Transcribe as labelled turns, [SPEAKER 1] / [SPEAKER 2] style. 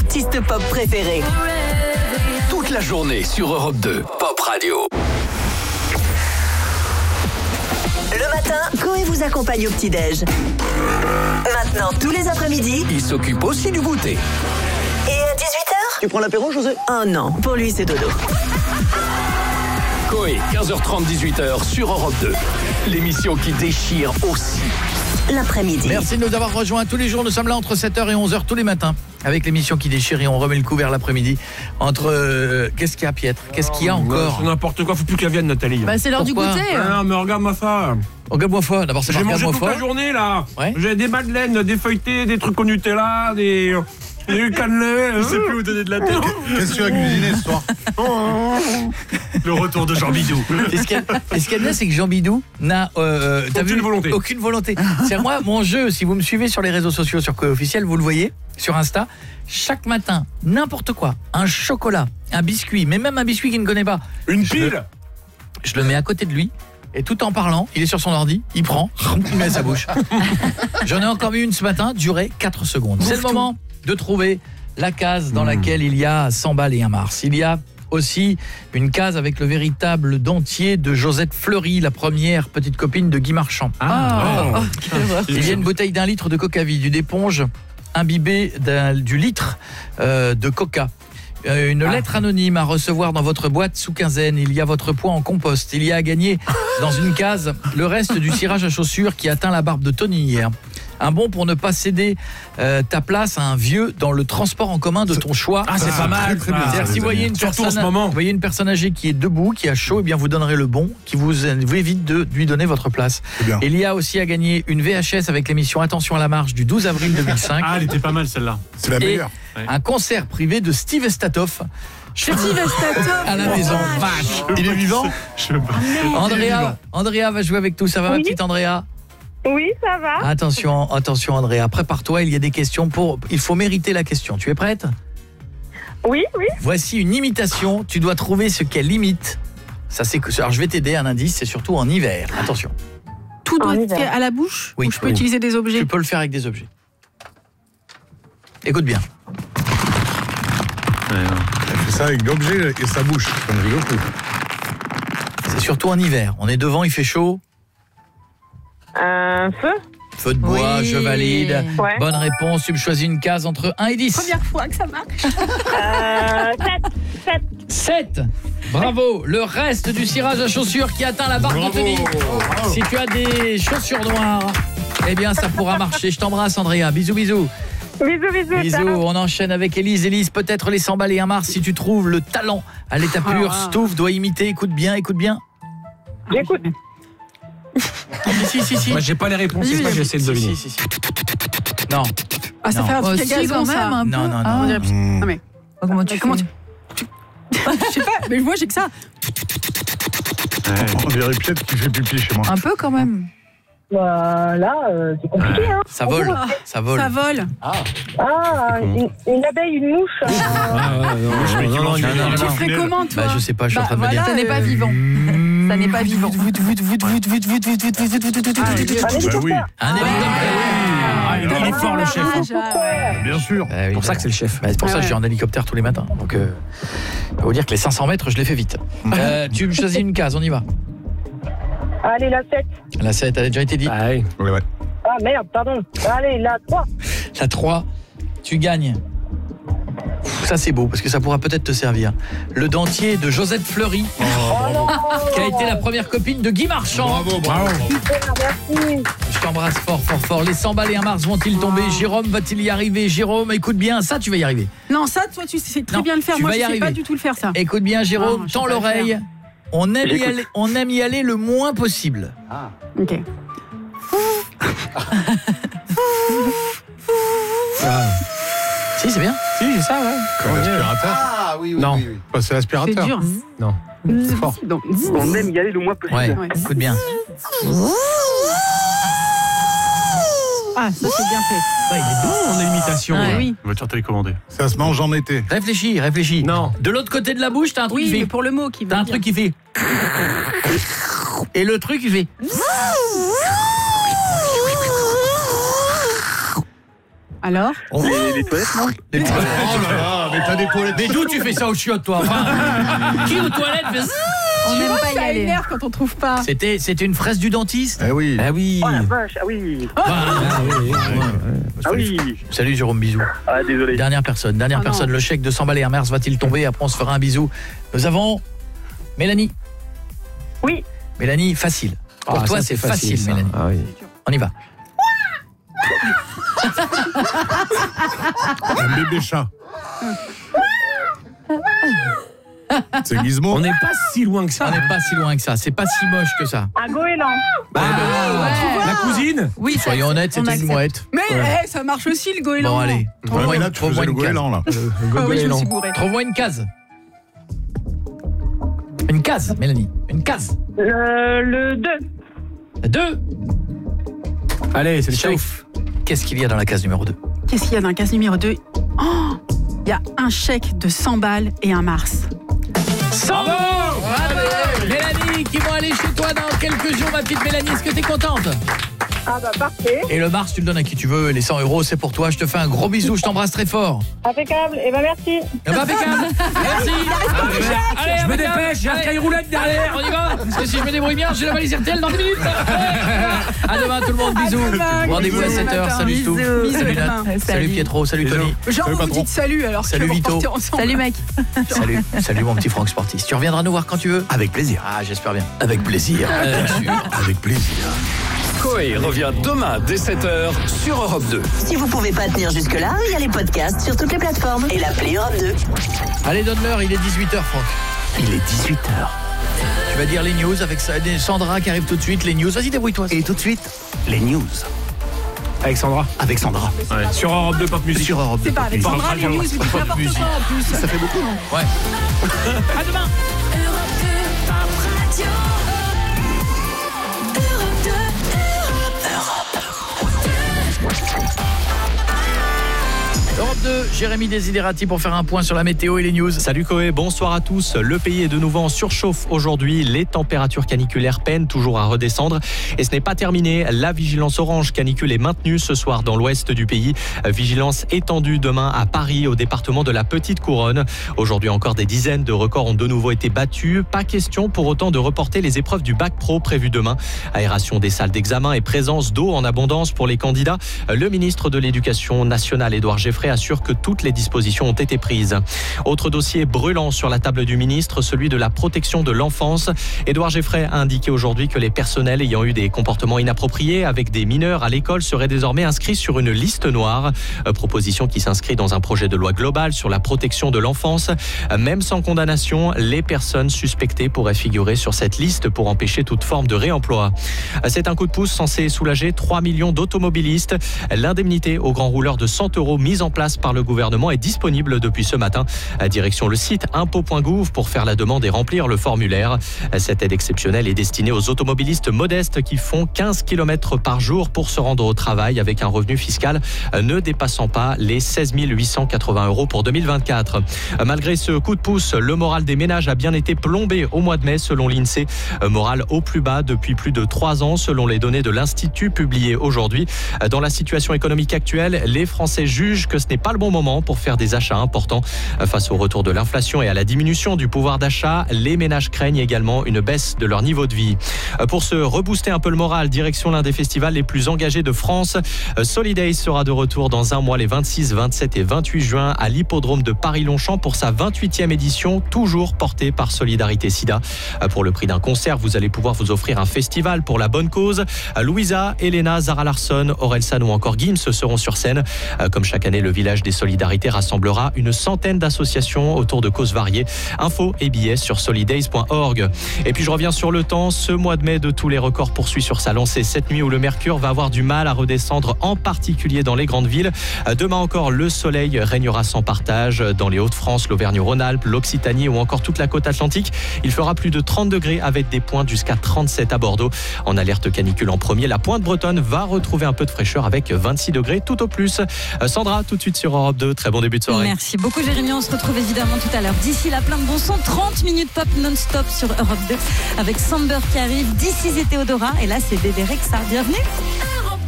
[SPEAKER 1] artistes pop préférés.
[SPEAKER 2] Toute la journée sur Europe 2, Pop Radio.
[SPEAKER 1] Le matin, Coé vous accompagne au petit-déj. Maintenant, tous les après-midi.
[SPEAKER 2] Il s'occupe aussi du goûter.
[SPEAKER 1] Et à 18h?
[SPEAKER 3] Tu prends l'apéro, José?
[SPEAKER 1] Oh non, pour lui c'est dodo.
[SPEAKER 2] Coé, 15h30, 18h sur Europe 2. L'émission qui déchire aussi.
[SPEAKER 1] L'après-midi.
[SPEAKER 4] Merci de nous avoir rejoints tous les jours. Nous sommes là entre 7h et 11h tous les matins avec l'émission qui déchire et on remet le coup vers l'après-midi. Entre qu'est-ce qu'il y a, Pietre? Qu'est-ce qu'il y a encore?
[SPEAKER 5] C'est n'importe quoi, faut plus qu'elle vienne, Nathalie.
[SPEAKER 6] Bah c'est l'heure du
[SPEAKER 4] Pourquoi?
[SPEAKER 6] goûter.
[SPEAKER 5] Non, mais regarde-moi ça.
[SPEAKER 4] Regarde-moi fois. D'abord c'est
[SPEAKER 5] J'ai
[SPEAKER 4] marqué
[SPEAKER 5] mangé toute
[SPEAKER 4] fois.
[SPEAKER 5] la journée là.
[SPEAKER 4] Ouais.
[SPEAKER 5] J'ai des madeleines, des feuilletés, des trucs au Nutella, des cannelés.
[SPEAKER 7] Je sais plus où donner de la tête. Qu'est-ce que tu as cuisiné ce soir? Le retour de Jean Bidou.
[SPEAKER 4] Et ce qu'il y a de bien, c'est que Jean Bidou n'a aucune volonté. C'est moi, mon jeu, si vous me suivez sur les réseaux sociaux, sur Coé Officiel, vous le voyez, sur Insta, chaque matin, n'importe quoi, un chocolat, un biscuit, mais même un biscuit qu'il ne connaît pas.
[SPEAKER 5] Une pile.
[SPEAKER 4] Je le mets à côté de lui, et tout en parlant, il est sur son ordi, il prend, il met à sa bouche. J'en ai encore mis une ce matin, durée 4 secondes. C'est le moment de trouver la case dans laquelle il y a 100 balles et un Mars. Il y a aussi une case avec le véritable dentier de Josette Fleury, la première petite copine de Guy Marchand. Il y a une bouteille d'1 litre de Coca-Vie, d'éponge imbibée du litre de Coca. Une lettre anonyme à recevoir dans votre boîte sous quinzaine. Il y a votre poids en compost. Il y a à gagner dans une case le reste du cirage à chaussures qui atteint la barbe de Tony hier. Un bon pour ne pas céder ta place à un vieux dans le transport en commun de ton choix.
[SPEAKER 5] Ah, c'est pas mal.
[SPEAKER 7] Très bien.
[SPEAKER 4] C'est-à-dire, si vous voyez une personne âgée qui est debout, qui a chaud, eh bien vous donnerez le bon qui vous évite de lui donner votre place. Il y a aussi à gagner une VHS avec l'émission Attention à la marche du 12 avril 2005.
[SPEAKER 7] Ah, elle était pas mal celle-là. C'est la meilleure.
[SPEAKER 4] Un concert privé de Steve Estatoff.
[SPEAKER 6] Steve Estatoff
[SPEAKER 4] à la maison. Vache. Il est vivant. Andrea va jouer avec tout. Ça va, ma petite Andrea?
[SPEAKER 8] Oui, ça va.
[SPEAKER 4] Attention Andrea, prépare-toi, il y a des questions il faut mériter la question. Tu es prête?
[SPEAKER 8] Oui.
[SPEAKER 4] Voici une imitation, tu dois trouver ce qu'elle imite. Alors je vais t'aider, un indice, c'est surtout en hiver. Attention.
[SPEAKER 6] Tout doit être fait à la bouche?
[SPEAKER 4] Oui.
[SPEAKER 6] Ou je peux utiliser des objets?
[SPEAKER 4] Tu peux le faire avec des objets. Écoute bien.
[SPEAKER 7] Elle fait ça avec l'objet et sa bouche. Ça ne rigole plus.
[SPEAKER 4] C'est surtout en hiver. On est devant, il fait chaud.
[SPEAKER 8] Un feu?
[SPEAKER 4] Feu de bois,
[SPEAKER 6] Oui.
[SPEAKER 4] je valide.
[SPEAKER 8] Ouais.
[SPEAKER 4] Bonne réponse, tu me choisis une case entre 1 et 10.
[SPEAKER 6] Première fois que ça marche.
[SPEAKER 4] 7. Bravo. Le reste du cirage à chaussures qui atteint la barre de Tony. Si tu as des chaussures noires, eh bien ça pourra marcher. Je t'embrasse Andrea. Bisous.
[SPEAKER 8] Bisous.
[SPEAKER 4] On enchaîne avec Élise. Élise, peut-être les 100 balles et un Mars si tu trouves le talent à l'état pur. Stouff doit imiter. Écoute bien.
[SPEAKER 8] J'écoute.
[SPEAKER 4] Si.
[SPEAKER 5] Moi, j'ai pas les réponses, c'est ça que j'essaie de deviner.
[SPEAKER 4] Si. Non.
[SPEAKER 6] Ah, ça
[SPEAKER 4] Non.
[SPEAKER 6] fait un truc
[SPEAKER 9] Si,
[SPEAKER 6] gazon,
[SPEAKER 9] quand
[SPEAKER 6] ça.
[SPEAKER 9] même, un peu.
[SPEAKER 4] Non.
[SPEAKER 6] Ah, on dirait plus- Ah, mais
[SPEAKER 9] Comment tu
[SPEAKER 6] comment
[SPEAKER 9] fais?
[SPEAKER 6] je sais pas, mais moi j'ai que ça.
[SPEAKER 7] On dirait peut-être qu'il fait pipi chez moi.
[SPEAKER 9] Un peu quand même.
[SPEAKER 8] Là, c'est compliqué, hein.
[SPEAKER 4] Ça vole.
[SPEAKER 6] Ça vole.
[SPEAKER 8] Une abeille, une mouche.
[SPEAKER 5] Non,
[SPEAKER 6] Tu ferais comment, toi?
[SPEAKER 4] Bah, je sais pas, je suis en train de me dire.
[SPEAKER 9] Ça n'est pas vivant. Ça n'est pas vivant.
[SPEAKER 7] Bah oui.
[SPEAKER 4] Un hélicoptère.
[SPEAKER 5] il est fort le chef.
[SPEAKER 7] Bien sûr.
[SPEAKER 4] C'est
[SPEAKER 5] pour ça que c'est le chef.
[SPEAKER 4] C'est pour ça que je suis en hélicoptère tous les matins. Donc, je peux vous dire que les 500 mètres, je les fais vite. Tu me choisis une case, on y va.
[SPEAKER 8] Allez, la 7.
[SPEAKER 4] La 7, elle a déjà été dite.
[SPEAKER 7] Ouais.
[SPEAKER 8] Ah, merde, pardon. Allez, la 3.
[SPEAKER 4] La 3, tu gagnes. Ça, c'est beau, parce que ça pourra peut-être te servir. Le dentier de Josette Fleury, qui a été la première copine de Guy Marchand.
[SPEAKER 7] Bravo.
[SPEAKER 8] Merci.
[SPEAKER 4] Je t'embrasse fort. Les 100 balles et un Mars vont-ils tomber? Jérôme va-t-il y arriver? Jérôme, écoute bien, ça, tu vas y arriver.
[SPEAKER 6] Non, ça, toi, tu sais très
[SPEAKER 4] Non,
[SPEAKER 6] bien le faire.
[SPEAKER 4] tu
[SPEAKER 6] Moi,
[SPEAKER 4] vas
[SPEAKER 6] je
[SPEAKER 4] y
[SPEAKER 6] sais
[SPEAKER 4] arriver.
[SPEAKER 6] pas du tout le faire, ça.
[SPEAKER 4] Écoute bien, Jérôme,
[SPEAKER 6] Non, je
[SPEAKER 4] tends
[SPEAKER 6] sais pas le
[SPEAKER 4] l'oreille.
[SPEAKER 6] faire.
[SPEAKER 4] On aime y aller le moins possible.
[SPEAKER 6] Ok.
[SPEAKER 4] Si, c'est bien.
[SPEAKER 5] Si, c'est ça, ouais.
[SPEAKER 7] Comme l'aspirateur.
[SPEAKER 3] Ah oui.
[SPEAKER 5] Non.
[SPEAKER 7] Bah, c'est
[SPEAKER 6] C'est
[SPEAKER 7] l'aspirateur.
[SPEAKER 6] dur.
[SPEAKER 5] Non.
[SPEAKER 7] C'est fort.
[SPEAKER 6] Donc,
[SPEAKER 3] On aime y aller le moins possible.
[SPEAKER 4] Ouais,
[SPEAKER 6] Ouais.
[SPEAKER 4] écoute bien.
[SPEAKER 6] Ah, ça, c'est bien fait.
[SPEAKER 5] Il est bon en imitation.
[SPEAKER 6] Ah, oui.
[SPEAKER 7] Voiture télécommandée. Ça se mange en été.
[SPEAKER 4] Réfléchis.
[SPEAKER 5] Non.
[SPEAKER 4] De l'autre côté de la bouche, t'as un truc
[SPEAKER 6] Oui,
[SPEAKER 4] qui
[SPEAKER 6] mais
[SPEAKER 4] fait.
[SPEAKER 6] pour le mot qui veut
[SPEAKER 4] T'as un
[SPEAKER 6] dire.
[SPEAKER 4] truc qui fait. Et le truc, il fait.
[SPEAKER 6] Alors
[SPEAKER 3] Les toilettes, non?
[SPEAKER 7] Les toilettes. Oh là là, mais t'as des toilettes.
[SPEAKER 4] Mais d'où tu fais ça aux chiottes, toi? Enfin, qui aux toilettes fait ça?
[SPEAKER 9] On n'aime pas y
[SPEAKER 6] ça
[SPEAKER 9] aller.
[SPEAKER 6] énerve quand on trouve pas.
[SPEAKER 4] C'était une fraise du dentiste?
[SPEAKER 7] Eh oui.
[SPEAKER 5] Ah oui.
[SPEAKER 3] Oh la vache, ah oui. Ah oui.
[SPEAKER 4] Salut Jérôme, bisous.
[SPEAKER 3] Ah, désolé.
[SPEAKER 4] Dernière personne,
[SPEAKER 6] non.
[SPEAKER 4] le chèque de 100 balles et un mers va-t-il tomber? Après on se fera un bisou. Nous avons Mélanie.
[SPEAKER 8] Oui.
[SPEAKER 4] Mélanie, facile. Pour toi c'est facile
[SPEAKER 5] ça.
[SPEAKER 4] Mélanie.
[SPEAKER 5] Ah oui.
[SPEAKER 4] On y va.
[SPEAKER 7] Un bébé chat. C'est Gizmo.
[SPEAKER 5] On n'est pas si loin que
[SPEAKER 4] On
[SPEAKER 5] ça.
[SPEAKER 4] n'est pas si loin que ça, c'est pas si moche que ça.
[SPEAKER 8] Un goéland.
[SPEAKER 5] La cousine.
[SPEAKER 9] Oui, ça,
[SPEAKER 4] Soyons honnêtes,
[SPEAKER 9] on
[SPEAKER 4] c'était une
[SPEAKER 9] accepte.
[SPEAKER 4] mouette.
[SPEAKER 6] Mais ça marche aussi le goéland.
[SPEAKER 4] Bon allez,
[SPEAKER 7] Ouais,
[SPEAKER 4] trouve-moi
[SPEAKER 7] mais là,
[SPEAKER 4] une,
[SPEAKER 7] tu
[SPEAKER 4] trouve-moi
[SPEAKER 7] faisais le
[SPEAKER 4] une case.
[SPEAKER 7] goéland, là.
[SPEAKER 6] Ah oui, je me suis bourrée.
[SPEAKER 4] Trouve-moi une case. Une case, Mélanie. Une case.
[SPEAKER 8] Le 2.
[SPEAKER 4] 2.
[SPEAKER 5] Allez, c'est le
[SPEAKER 4] Chef.
[SPEAKER 5] chauffe.
[SPEAKER 4] Qu'est-ce qu'il y a dans la case numéro 2?
[SPEAKER 6] Qu'est-ce qu'il y a dans la case numéro 2? Oh, il y a un chèque de 100 balles et un Mars.
[SPEAKER 4] 100 Bravo Mélanie, qui vont aller chez toi dans quelques jours, ma petite Mélanie. Est-ce que t'es contente?
[SPEAKER 8] Ah bah parfait.
[SPEAKER 4] Et le Mars, tu le donnes à qui tu veux. Les 100 €, c'est pour toi. Je te fais un gros bisou. Je t'embrasse très fort.
[SPEAKER 8] Impeccable. Et ben merci.
[SPEAKER 4] Eh ben, impeccable. Merci. Allez,
[SPEAKER 5] Je me
[SPEAKER 4] impeccable.
[SPEAKER 5] dépêche, j'ai un
[SPEAKER 4] Allez.
[SPEAKER 5] caille roulette derrière.
[SPEAKER 4] Allez, on y va. Parce que si je me débrouille bien, j'ai la valise RTL dans 10 minutes. À demain tout le monde. Bisous.
[SPEAKER 6] demain.
[SPEAKER 4] Rendez-vous à
[SPEAKER 6] Bisous.
[SPEAKER 4] 7h. Salut
[SPEAKER 9] Bisous.
[SPEAKER 4] Stouff.
[SPEAKER 6] Bisous.
[SPEAKER 4] Salut Nat.
[SPEAKER 6] Salut.
[SPEAKER 4] Salut Pietro. Salut Tony.
[SPEAKER 6] Genre vous
[SPEAKER 7] patron.
[SPEAKER 6] dites salut alors
[SPEAKER 4] Salut,
[SPEAKER 6] que vous
[SPEAKER 4] Vito.
[SPEAKER 6] repartez ensemble.
[SPEAKER 9] Salut mec.
[SPEAKER 4] Salut mon petit Franck Sportif. Tu reviendras nous voir quand tu veux.
[SPEAKER 2] Avec plaisir.
[SPEAKER 4] Ah, j'espère bien.
[SPEAKER 2] Avec plaisir. Avec plaisir. Coé revient demain dès 7h sur Europe 2.
[SPEAKER 1] Si vous pouvez pas tenir jusque-là, il y a les podcasts sur toutes les plateformes et l'appli Europe 2.
[SPEAKER 4] Allez, donne-leur. Il est 18h, Franck.
[SPEAKER 2] Il est 18h.
[SPEAKER 4] Tu vas dire les news avec Sandra qui arrive tout de suite. Les news. Vas-y, débrouille-toi.
[SPEAKER 2] Et tout de suite, les news.
[SPEAKER 5] Alexandra.
[SPEAKER 2] Avec Sandra.
[SPEAKER 5] Ouais. Sur Europe 2 Pop Music.
[SPEAKER 4] Sur Europe 2.
[SPEAKER 6] C'est pas avec Sandra, les news, vous dites n'importe
[SPEAKER 4] musique.
[SPEAKER 6] quoi en plus.
[SPEAKER 2] Ça fait beaucoup, non?
[SPEAKER 4] Ouais. À demain. Europe 2, Jérémy Desiderati pour faire un point sur la météo et les news.
[SPEAKER 10] Salut Coé, bonsoir à tous. Le pays est de nouveau en surchauffe aujourd'hui. Les températures caniculaires peinent toujours à redescendre. Et ce n'est pas terminé. La vigilance orange canicule est maintenue ce soir dans l'ouest du pays. Vigilance étendue demain à Paris, au département de la Petite Couronne. Aujourd'hui encore, des dizaines de records ont de nouveau été battus. Pas question pour autant de reporter les épreuves du bac pro prévues demain. Aération des salles d'examen et présence d'eau en abondance pour les candidats. Le ministre de l'Éducation nationale, Édouard Geoffrey, assure que toutes les dispositions ont été prises. Autre dossier brûlant sur la table du ministre, celui de la protection de l'enfance. Édouard Geoffrey a indiqué aujourd'hui que les personnels ayant eu des comportements inappropriés avec des mineurs à l'école seraient désormais inscrits sur une liste noire. Proposition qui s'inscrit dans un projet de loi global sur la protection de l'enfance. Même sans condamnation, les personnes suspectées pourraient figurer sur cette liste pour empêcher toute forme de réemploi. C'est un coup de pouce censé soulager 3 millions d'automobilistes. L'indemnité aux grands rouleurs de 100 € mise en place par le gouvernement est disponible depuis ce matin. Direction le site impôts.gouv pour faire la demande et remplir le formulaire. Cette aide exceptionnelle est destinée aux automobilistes modestes qui font 15 km par jour pour se rendre au travail avec un revenu fiscal ne dépassant pas les 16 880 € pour 2024. Malgré ce coup de pouce, le moral des ménages a bien été plombé au mois de mai selon l'INSEE. Moral au plus bas depuis plus de 3 ans selon les données de l'Institut publiées aujourd'hui. Dans la situation économique actuelle, les Français jugent que ce n'est pas le bon moment pour faire des achats importants. Face au retour de l'inflation et à la diminution du pouvoir d'achat, les ménages craignent également une baisse de leur niveau de vie. Pour se rebooster un peu le moral, direction l'un des festivals les plus engagés de France. Solidays sera de retour dans un mois les 26, 27 et 28 juin à l'hippodrome de Paris-Longchamp pour sa 28e édition, toujours portée par Solidarité Sida. Pour le prix d'un concert, vous allez pouvoir vous offrir un festival pour la bonne cause. Louisa, Elena, Zara Larsson, Orelsan ou encore Gims seront sur scène. Comme chaque année, le village des Solidarités rassemblera une centaine d'associations autour de causes variées. Infos et billets sur solidays.org. Et puis je reviens sur le temps. Ce mois de mai de tous les records poursuit sur sa lancée cette nuit où le mercure va avoir du mal à redescendre, en particulier dans les grandes villes. Demain encore, le soleil régnera sans partage dans les Hauts-de-France, l'Auvergne-Rhône-Alpes, l'Occitanie ou encore toute la côte atlantique. Il fera plus de 30 degrés avec des pointes jusqu'à 37 à Bordeaux. En alerte canicule en premier, la pointe bretonne va retrouver un peu de fraîcheur avec 26 degrés tout au plus. Sandra, tout de suite sur Europe 2. Très bon début de soirée.
[SPEAKER 9] Merci beaucoup Jérémy, on se retrouve évidemment tout à l'heure. D'ici là, plein de bons sons, 30 minutes pop non-stop sur Europe 2 avec Samber qui arrive, This is et Théodora. Et là, c'est Bébé Rexha. Bienvenue.